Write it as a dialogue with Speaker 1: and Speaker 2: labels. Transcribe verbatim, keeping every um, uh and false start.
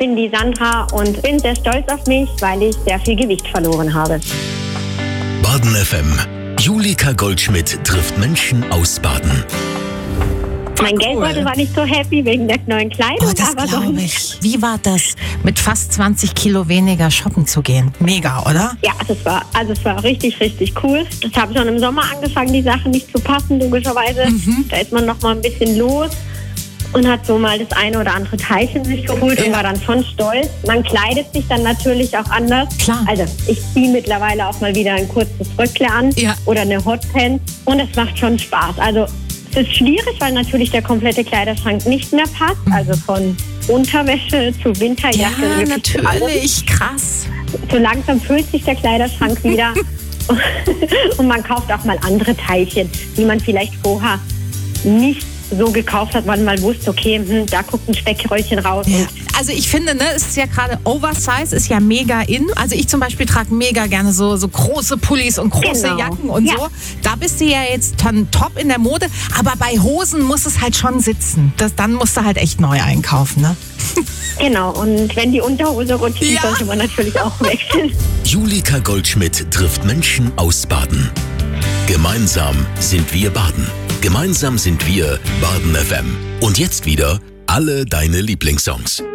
Speaker 1: bin die Sandra und bin sehr stolz auf mich, weil ich sehr viel Gewicht verloren habe.
Speaker 2: Baden F M. Julika Goldschmidt trifft Menschen aus Baden.
Speaker 1: Mein Geldbeutel war nicht so happy wegen der neuen Kleidung.
Speaker 3: Oh, das
Speaker 1: aber
Speaker 3: glaube ich. Wie war das, mit fast zwanzig Kilo weniger shoppen zu gehen? Mega, oder?
Speaker 1: Ja, das war, also es war richtig, richtig cool. Das habe schon im Sommer angefangen, die Sachen nicht zu passen, logischerweise. Mhm. Da ist man noch mal ein bisschen los und hat so mal das eine oder andere Teilchen sich geholt ja. und war dann schon stolz. Man kleidet sich dann natürlich auch anders.
Speaker 3: Klar.
Speaker 1: Also ich ziehe mittlerweile auch mal wieder ein kurzes Röckle an
Speaker 3: ja.
Speaker 1: oder eine Hotpants und es macht schon Spaß. Also es ist schwierig, weil natürlich der komplette Kleiderschrank nicht mehr passt. Also von Unterwäsche zu Winterjacke.
Speaker 3: Ja, natürlich. Krass.
Speaker 1: So langsam füllt sich der Kleiderschrank wieder. Und man kauft auch mal andere Teilchen, die man vielleicht vorher nicht so gekauft hat, weil man mal wusste, okay, hm, da guckt ein Speckröllchen raus.
Speaker 3: Ja. Also ich finde, ne, es ist ja gerade Oversize, ist ja mega in. Also ich zum Beispiel trage mega gerne so, so große Pullis und große
Speaker 1: genau.
Speaker 3: Jacken und
Speaker 1: ja.
Speaker 3: so. Da bist du ja jetzt dann top in der Mode. Aber bei Hosen muss es halt schon sitzen. Das, dann musst du halt echt neu einkaufen, ne?
Speaker 1: Genau, und wenn die Unterhose rutscht,
Speaker 3: ja.
Speaker 1: sollte man natürlich auch wechseln.
Speaker 2: Julika Goldschmidt trifft Menschen aus Baden. Gemeinsam sind wir Baden. Gemeinsam sind wir Baden F M. Und jetzt wieder alle deine Lieblingssongs.